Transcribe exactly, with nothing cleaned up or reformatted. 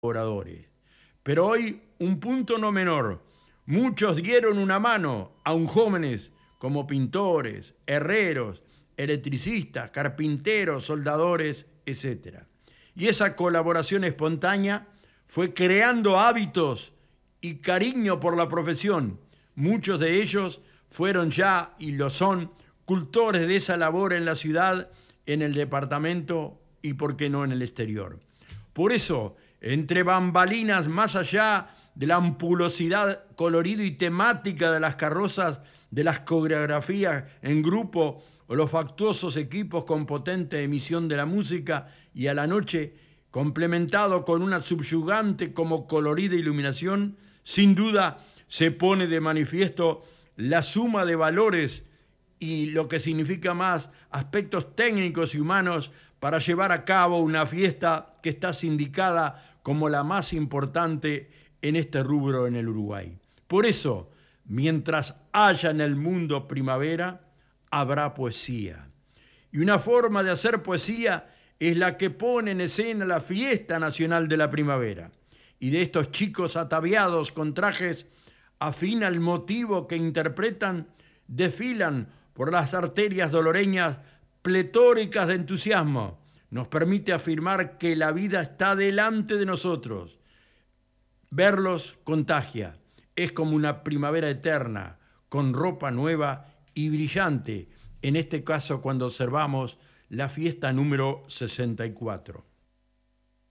colaboradores. Pero hoy, un punto no menor, muchos dieron una mano a un jóvenes como pintores, herreros, electricistas, carpinteros, soldadores, etcétera. Y esa colaboración espontánea fue creando hábitos y cariño por la profesión. Muchos de ellos fueron ya, y lo son, cultores de esa labor en la ciudad, en el departamento y, por qué no, en el exterior. Por eso, entre bambalinas, más allá de la ampulosidad colorida y temática de las carrozas, de las coreografías en grupo o los factuosos equipos con potente emisión de la música, y a la noche, complementado con una subyugante como colorida iluminación, sin duda se pone de manifiesto la suma de valores y lo que significa más aspectos técnicos y humanos para llevar a cabo una fiesta que está sindicada como la más importante en este rubro en el Uruguay. Por eso, mientras haya en el mundo primavera, habrá poesía. Y una forma de hacer poesía es la que pone en escena la fiesta nacional de la primavera. Y de estos chicos ataviados con trajes afín al motivo que interpretan, desfilan por las arterias doloreñas pletóricas de entusiasmo. Nos permite afirmar que la vida está delante de nosotros. Verlos contagia. Es como una primavera eterna, con ropa nueva y brillante, en este caso cuando observamos la fiesta número sesenta y cuatro.